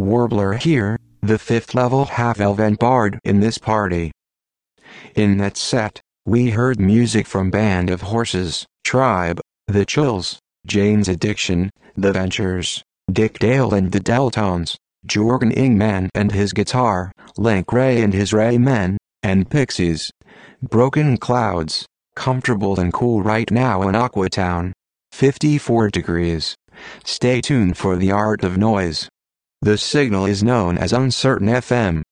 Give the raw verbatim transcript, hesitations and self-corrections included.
warbler here, the fifth level half-elf and bard in this party. In that set, we heard music from Band of Horses, Tribe, The Chills, Jane's Addiction, The Ventures, Dick Dale and the Deltones, Jorgen Ingman and his guitar, Link Ray and his Raymen, and Pixies. Broken Clouds, comfortable and cool right now in Aquatown. fifty-four degrees. Stay tuned for the Art of Noise. The signal is known as Uncertain F M.